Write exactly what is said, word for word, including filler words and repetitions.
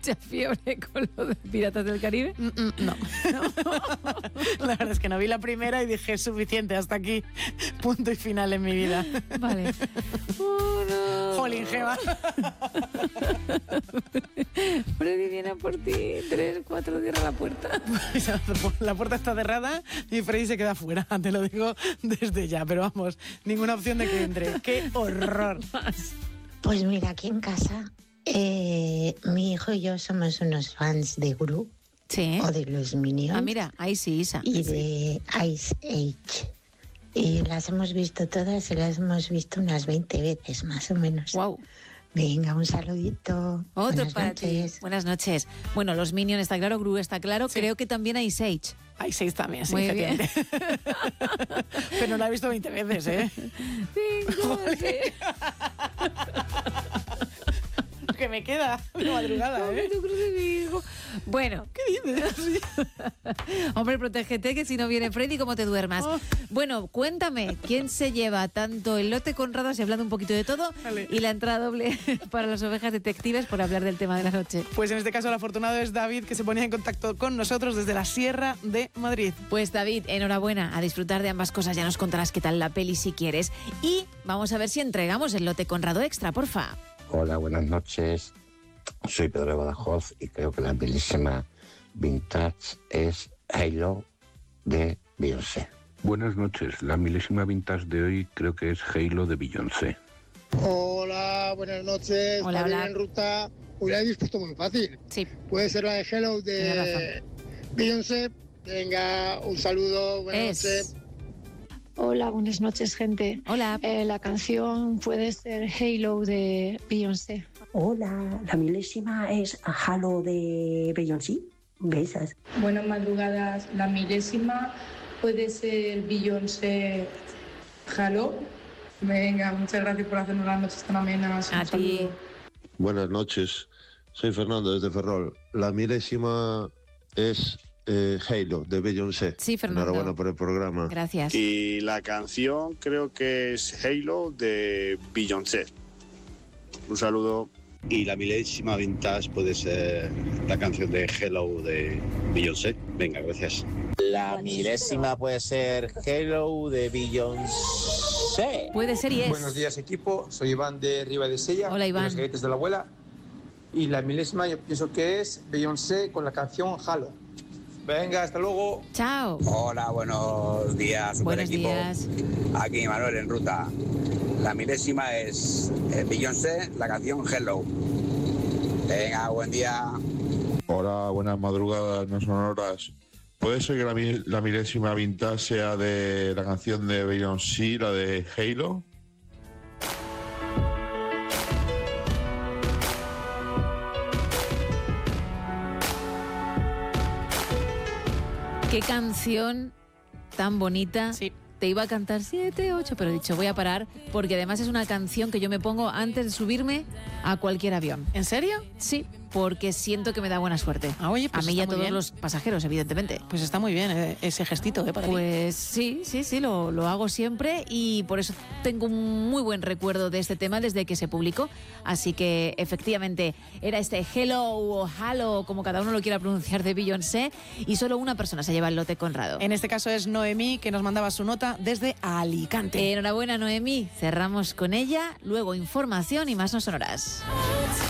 mucha fiebre con lo de Piratas del Caribe? Mm, mm, no. no. La verdad es que no vi la primera y dije, es suficiente, hasta aquí, punto y final en mi vida. Vale. Uno. Jolín, Gema. Freddy viene a por ti. Tres, cuatro, cierra la puerta. La puerta está cerrada y Freddy se queda fuera, te lo digo desde ya. Pero vamos, ninguna opción de que entre. ¡Qué horror! Pues mira, aquí en casa, eh, mi hijo y yo somos unos fans de Gru. Sí. O de los Minions. Ah, mira, ahí sí, Isa. Y de Ice Age. Y las hemos visto todas y las hemos visto unas veinte veces, más o menos. Wow. Venga, un saludito. Otro Buenas para noches. ti. Buenas noches. Bueno, los Minions está claro, Gru está claro. Sí. Creo que también hay Sage. Hay seis también, sí, muy bien. Pero no la he visto veinte veces, ¿eh? Cinco, sí. Que me queda de madrugada, ¿eh? Bueno, ¿qué dices? Hombre, protégete, que si no viene Freddy, ¿cómo te duermas? Oh. Bueno, cuéntame, ¿quién se lleva tanto el lote Conrado, si hablando un poquito de todo, vale, y la entrada doble para las ovejas detectives por hablar del tema de la noche? Pues en este caso el afortunado es David, que se ponía en contacto con nosotros desde la Sierra de Madrid. Pues David, enhorabuena, a disfrutar de ambas cosas, ya nos contarás qué tal la peli si quieres. Y vamos a ver si entregamos el lote Conrado Extra, porfa. Hola, buenas noches. Soy Pedro de Badajoz y creo que la milésima vintage es Halo de Beyoncé. Buenas noches. La milésima vintage de hoy creo que es Halo de Beyoncé. Hola, buenas noches. Hola, hola. En ruta. Hoy la he dispuesto muy fácil. Sí. Puede ser la de Halo de Beyoncé. Venga, un saludo. Buenas es. noches. Hola, buenas noches, gente. Hola. Eh, la canción puede ser Halo de Beyoncé. Hola, la milésima es Halo de Beyoncé. Besas. Buenas madrugadas. La milésima puede ser Beyoncé Halo. Venga, muchas gracias por hacernos las noches tan amenas. A ti. Buenas noches. Soy Fernando desde Ferrol. La milésima es Eh, Halo de Beyoncé. Sí, Fernando. Enhorabuena por el programa. Gracias. Y la canción creo que es Halo de Beyoncé. Un saludo. Y la milésima vintage puede ser la canción de Hello de Beyoncé. Venga, gracias. La milésima puede ser Hello de Beyoncé. Puede ser y es. Buenos días, equipo. Soy Iván de Riva de Sella. Hola, Iván. De los Galletes de la Abuela. Y la milésima yo pienso que es Beyoncé con la canción Halo. Venga, hasta luego. Chao. Hola, buenos días, super buenos equipo. días. Aquí Manuel en ruta. La milésima es eh, Beyoncé, la canción Hello. Venga, buen día. Hola, buenas madrugadas, no son horas. ¿Puede ser que la, la milésima vintage sea de la canción de Beyoncé, la de Halo? Qué canción tan bonita. Sí. Te iba a cantar siete, ocho, pero he dicho, voy a parar, porque además es una canción que yo me pongo antes de subirme a cualquier avión. ¿En serio? Sí, porque siento que me da buena suerte. Ah, oye, pues a mí y a está muy todos bien. los pasajeros, evidentemente. Pues está muy bien eh, ese gestito, ¿eh? Para pues ti. sí, sí, sí, lo, lo hago siempre y por eso tengo un muy buen recuerdo de este tema desde que se publicó. Así que efectivamente era este Hello o Halo, como cada uno lo quiera pronunciar, de Beyoncé, y solo una persona se lleva el lote Conrado. En este caso es Noemí, que nos mandaba su nota desde Alicante. Enhorabuena, Noemí. Cerramos con ella, luego información y más no sonoras.